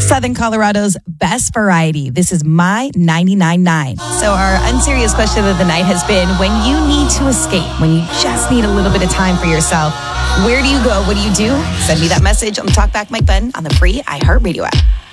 Southern Colorado's best variety. This is My 99.9. So our unserious question of the night has been, when you need to escape, when you just need a little bit of time for yourself, where do you go? What do you do? Send me that message on the Talkback Mike Button on the free iHeartRadio app.